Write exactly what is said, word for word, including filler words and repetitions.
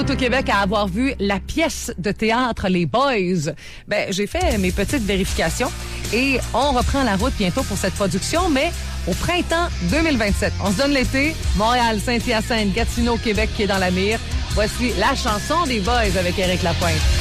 au Québec à avoir vu la pièce de théâtre Les Boys? Ben, j'ai fait mes petites vérifications et on reprend la route bientôt pour cette production, mais au printemps deux mille vingt-sept. On se donne l'été. Montréal, Saint-Hyacinthe, Gatineau, Québec qui est dans la mire. Voici la chanson des Boys avec Éric Lapointe.